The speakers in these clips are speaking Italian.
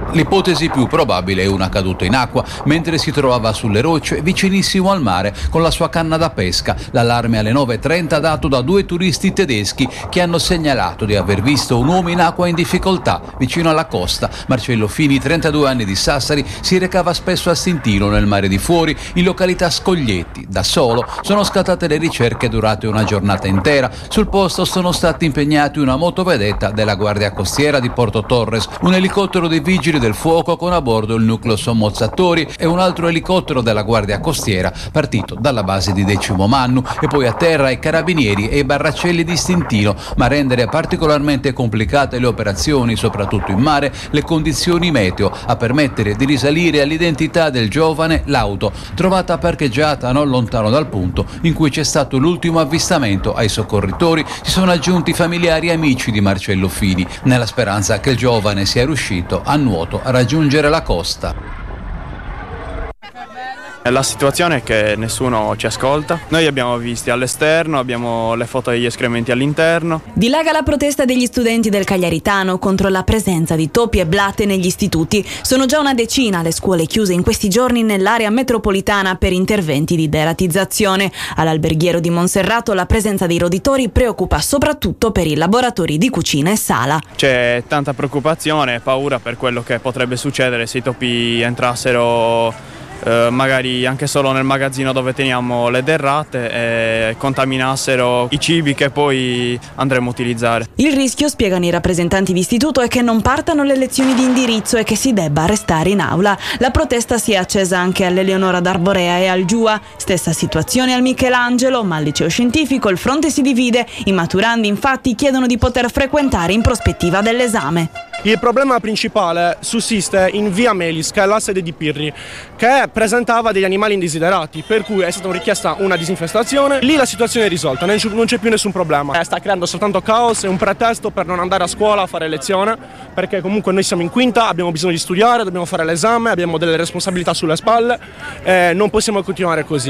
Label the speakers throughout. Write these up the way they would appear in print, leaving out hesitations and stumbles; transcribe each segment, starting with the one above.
Speaker 1: L'ipotesi più probabile è una caduta in acqua mentre si trovava sulle rocce vicinissimo al mare con la sua canna da pesca. L'allarme alle 9:30 dato da 2 turisti tedeschi che hanno segnalato di aver visto un uomo in acqua in difficoltà vicino alla costa. Marcello Fini, 32 anni, di Sassari, si recava spesso a Stintino nel mare di Fuori in località Scoglietti. Da solo sono scattate le ricerche durate una giornata intera. Sul posto sono stati impegnati una motovedetta della Guardia Costiera di Porto Torres, un elicottero dei Vigili del Fuoco con a bordo il nucleo sommozzatori e un altro elicottero della Guardia Costiera partito dalla base di Decimo Mannu, e poi a terra i carabinieri e i barraccelli di Stintino. Ma a rendere particolarmente complicate le operazioni, soprattutto in mare, le condizioni meteo, a permettere di risalire all'identità del giovane l'auto trovata parcheggiata non lontano dal punto in cui c'è stato l'ultimo avvistamento. Ai soccorritori si sono aggiunti familiari e amici di Marcello Fini, nella speranza che il giovane sia riuscito a nuoto a raggiungere la costa.
Speaker 2: La situazione è che nessuno ci ascolta. Noi abbiamo visti all'esterno, abbiamo le foto degli escrementi all'interno.
Speaker 3: Dilaga la protesta degli studenti del Cagliaritano contro la presenza di topi e blatte negli istituti. Sono già una decina le scuole chiuse in questi giorni nell'area metropolitana per interventi di deratizzazione. All'alberghiero di Monserrato la presenza dei roditori preoccupa soprattutto per i laboratori di cucina e sala.
Speaker 2: C'è tanta preoccupazione e paura per quello che potrebbe succedere se i topi entrassero magari anche solo nel magazzino dove teniamo le derrate e contaminassero i cibi che poi andremo a utilizzare.
Speaker 3: Il rischio, spiegano i rappresentanti di istituto, è che non partano le lezioni di indirizzo e che si debba restare in aula. La protesta si è accesa anche all'Eleonora d'Arborea e al Giua. Stessa situazione al Michelangelo, ma al liceo scientifico il fronte si divide. I maturandi infatti chiedono di poter frequentare in prospettiva dell'esame.
Speaker 4: Il problema principale sussiste in via Melis, che è la sede di Pirri, che presentava degli animali indesiderati, per cui è stata richiesta una disinfestazione. Lì la situazione è risolta, non c'è più nessun problema. Sta creando soltanto caos, è un pretesto per non andare a scuola a fare lezione, perché comunque noi siamo in quinta, abbiamo bisogno di studiare, dobbiamo fare l'esame, abbiamo delle responsabilità sulle spalle, non possiamo continuare così.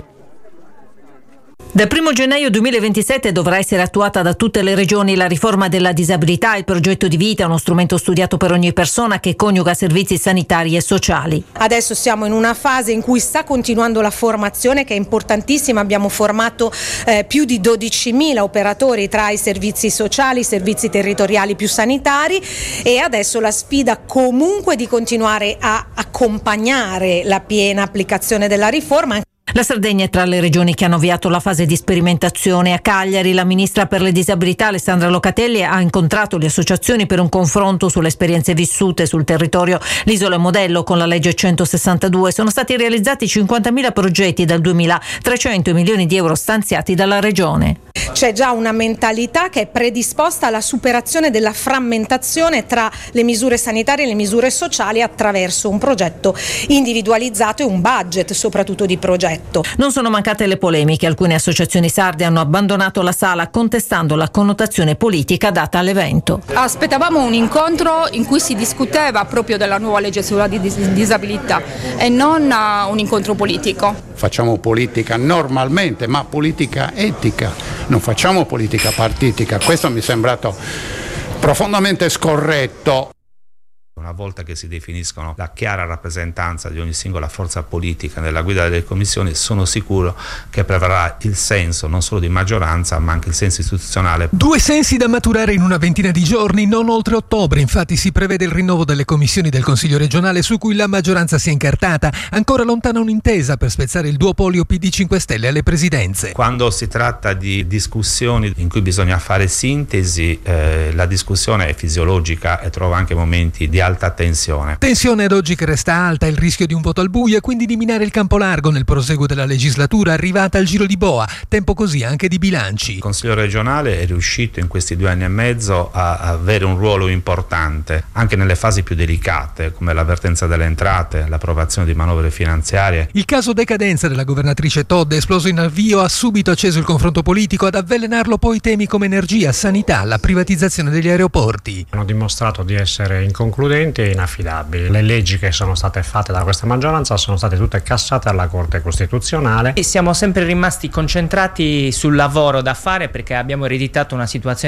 Speaker 5: Dal 1 gennaio 2027 dovrà essere attuata da tutte le regioni la riforma della disabilità. Il progetto di vita è uno strumento studiato per ogni persona che coniuga servizi sanitari e sociali.
Speaker 6: Adesso siamo in una fase in cui sta continuando la formazione, che è importantissima. Abbiamo formato più di 12.000 operatori tra i servizi sociali, i servizi territoriali più sanitari, e adesso la sfida comunque di continuare a accompagnare la piena applicazione della riforma.
Speaker 5: La Sardegna è tra le regioni che hanno avviato la fase di sperimentazione. A Cagliari la ministra per le disabilità Alessandra Locatelli ha incontrato le associazioni per un confronto sulle esperienze vissute sul territorio. L'isola è modello con la legge 162. Sono stati realizzati 50.000 progetti dal 2000, 300 milioni di euro stanziati dalla regione.
Speaker 6: C'è già una mentalità che è predisposta alla superazione della frammentazione tra le misure sanitarie e le misure sociali attraverso un progetto individualizzato e un budget soprattutto di progetto.
Speaker 5: Non sono mancate le polemiche. Alcune associazioni sarde hanno abbandonato la sala contestando la connotazione politica data all'evento.
Speaker 7: Aspettavamo un incontro in cui si discuteva proprio della nuova legge sulla disabilità e non un incontro politico.
Speaker 8: Facciamo politica normalmente, ma politica etica, non facciamo politica partitica. Questo mi è sembrato profondamente scorretto.
Speaker 9: Una volta che si definiscono la chiara rappresentanza di ogni singola forza politica nella guida delle commissioni, sono sicuro che prevarrà il senso non solo di maggioranza ma anche il senso istituzionale.
Speaker 10: 2 sensi da maturare in una ventina di giorni, non oltre ottobre. Infatti si prevede il rinnovo delle commissioni del Consiglio regionale su cui la maggioranza si è incartata. Ancora lontana un'intesa per spezzare il duopolio PD 5 Stelle alle presidenze.
Speaker 9: Quando si tratta di discussioni in cui bisogna fare sintesi, la discussione è fisiologica e trova anche momenti di alta tensione.
Speaker 10: Tensione ad oggi che resta alta, il rischio di un voto al buio e quindi di minare il campo largo nel proseguo della legislatura arrivata al giro di boa, tempo così anche di bilanci.
Speaker 9: Il Consiglio regionale è riuscito in questi 2 anni e mezzo a avere un ruolo importante anche nelle fasi più delicate come l'avvertenza delle entrate, l'approvazione di manovre finanziarie.
Speaker 10: Il caso decadenza della governatrice Todd, esploso in avvio, ha subito acceso il confronto politico, ad avvelenarlo poi temi come energia, sanità, la privatizzazione degli aeroporti.
Speaker 11: Hanno dimostrato di essere inconcludenti e inaffidabili. Le leggi che sono state fatte da questa maggioranza sono state tutte cassate alla Corte Costituzionale.
Speaker 12: E siamo sempre rimasti concentrati sul lavoro da fare perché abbiamo ereditato una situazione